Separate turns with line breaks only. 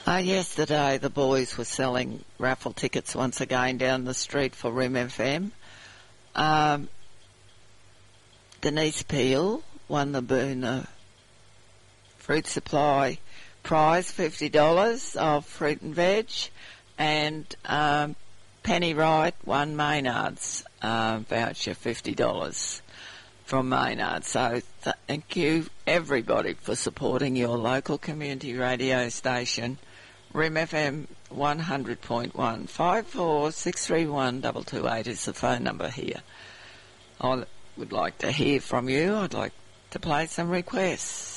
Yesterday the boys were selling raffle tickets once again down the street for Rim FM. Denise Peel won the Boona Fruit Supply prize, $50 of fruit and veg, and Penny Wright won Maynard's voucher, $50 from Maynard. So thank you everybody for supporting your local community radio station, Rim FM 100.1. 54631 is the phone number here. I would like to hear from you. I'd like to play some requests.